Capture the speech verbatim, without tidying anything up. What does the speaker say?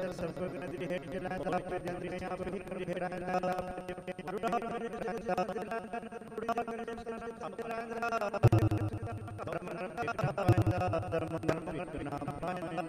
ਸਰਪਗ ਨਦੀ ਹੇਠ ਜਲਾਂਦਾ ਜੰਦਰੀ ਆਪ ਹੀ ਕਰ ਹੇਰਾਂਦਾ ਰੁੜਾ ਮੇਰੇ ਜਗਤਾ ਜਲਾਂਦਾ ਕੁੜੀਆਂ ਮੇਰੇ ਜਗਤਾ ਜਲਾਂਦਾ ਧਰਮ ਧਰਮ ਵਿਕਣਾ ਪਾਇੰਦਾ ਧਰਮ ਧਰਮ ਵਿਕਣਾ ਪਾਇੰਦਾ